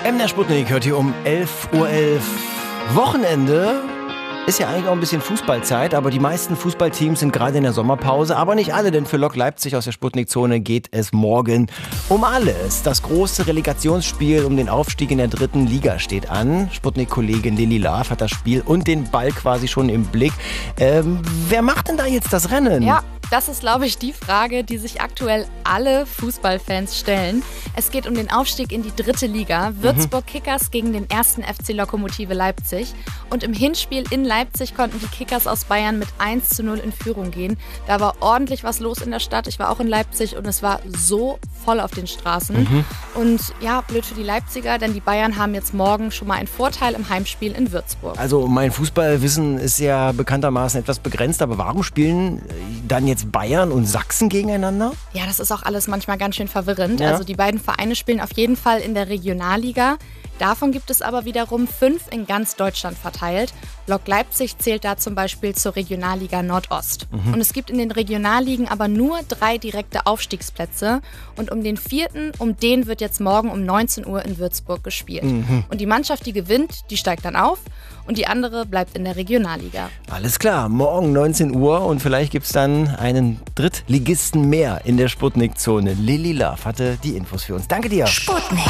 MDR Sputnik hört hier um 11:11 Uhr. Wochenende ist ja eigentlich auch ein bisschen Fußballzeit, aber die meisten Fußballteams sind gerade in der Sommerpause. Aber nicht alle, denn für Lok Leipzig aus der Sputnik-Zone geht es morgen um alles. Das große Relegationsspiel um den Aufstieg in der 3. Liga steht an. Sputnik-Kollegin Lilly Laaf hat das Spiel und den Ball quasi schon im Blick. Wer macht denn da jetzt das Rennen? Ja, das ist, glaube ich, die Frage, die sich aktuell alle Fußballfans stellen. Es geht um den Aufstieg in die 3. Liga. Würzburg Kickers gegen den 1. FC Lokomotive Leipzig. Und im Hinspiel in Leipzig konnten die Kickers aus Bayern mit 1:0 in Führung gehen. Da war ordentlich was los in der Stadt. Ich war auch in Leipzig und es war so voll auf den Straßen. Und ja, blöd für die Leipziger, denn die Bayern haben jetzt morgen schon mal einen Vorteil im Heimspiel in Würzburg. Also mein Fußballwissen ist ja bekanntermaßen etwas begrenzt, aber warum spielen dann jetzt Bayern und Sachsen gegeneinander? Ja, das ist auch alles manchmal ganz schön verwirrend. Ja. Also die beiden Vereine spielen auf jeden Fall in der Regionalliga. Davon gibt es aber wiederum 5 in ganz Deutschland verteilt. Lok Leipzig zählt da zum Beispiel zur Regionalliga Nordost. Und es gibt in den Regionalligen aber nur 3 direkte Aufstiegsplätze. Und um den 4., um den wird jetzt morgen um 19 Uhr in Würzburg gespielt. Und die Mannschaft, die gewinnt, die steigt dann auf und die andere bleibt in der Regionalliga. Alles klar, morgen 19 Uhr und vielleicht gibt es dann einen Drittligisten mehr in der Sputnik-Zone. Lilly Laaf hatte die Infos für uns. Danke dir. Sputnik.